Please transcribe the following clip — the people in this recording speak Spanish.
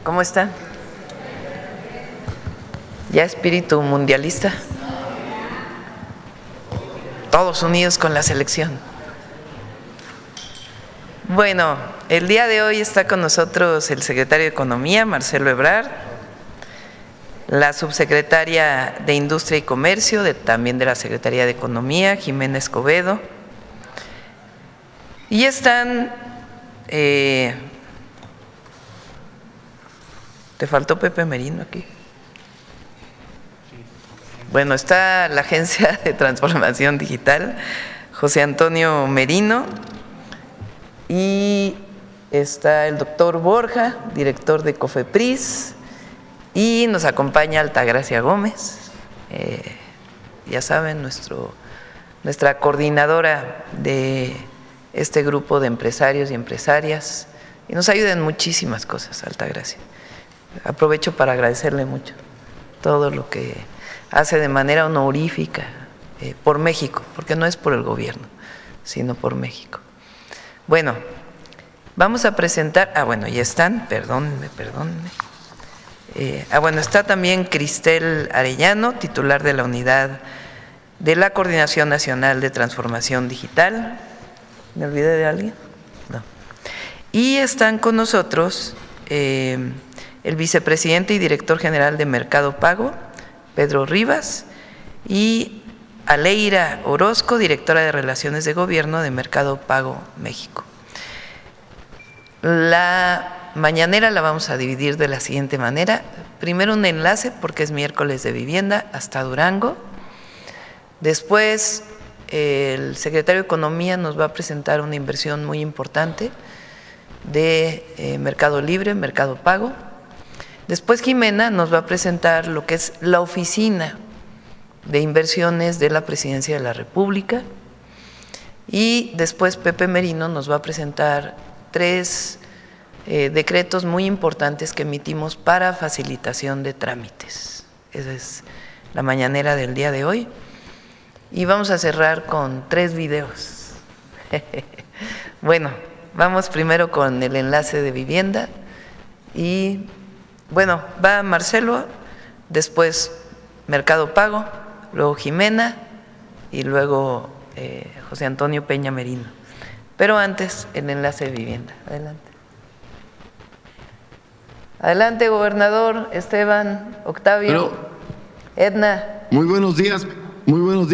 ¿Cómo están? ¿Ya espíritu mundialista? Todos unidos con la selección. Bueno, el día de hoy está con nosotros el secretario de Economía, Marcelo Ebrard, la subsecretaria de Industria y Comercio, también de la Secretaría de Economía, Jimena Escobedo, y están… ¿Te faltó Pepe Merino aquí? Bueno, está la Agencia de Transformación Digital, José Antonio Merino, y está el doctor Borja, director de COFEPRIS, y nos acompaña Altagracia Gómez, ya saben, nuestra coordinadora de este grupo de empresarios y empresarias, y nos ayuda en muchísimas cosas, Altagracia. Aprovecho para agradecerle mucho todo lo que hace de manera honorífica por México, porque no es por el gobierno, sino por México. Bueno, vamos a presentar, ya están, perdónenme. Está también Cristel Arellano, titular de la Unidad de la Coordinación Nacional de Transformación Digital. ¿Me olvidé de alguien? No. Y están con nosotros el vicepresidente y director general de Mercado Pago, Pedro Rivas, y Aleira Orozco, directora de Relaciones de Gobierno de Mercado Pago México. La mañanera la vamos a dividir de la siguiente manera. Primero un enlace, porque es miércoles de vivienda, hasta Durango. Después el secretario de Economía nos va a presentar una inversión muy importante de Mercado Libre, Mercado Pago. Después Jimena nos va a presentar lo que es la Oficina de Inversiones de la Presidencia de la República, y después Pepe Merino nos va a presentar 3 decretos muy importantes que emitimos para facilitación de trámites. Esa es la mañanera del día de hoy, y vamos a cerrar con 3 videos. Bueno, vamos primero con el enlace de vivienda y… va Marcelo, después Mercado Pago, luego Jimena y luego José Antonio Peña Merino. Pero antes, el enlace de vivienda. Adelante. Adelante, gobernador, Esteban, Octavio, Edna. Muy buenos días.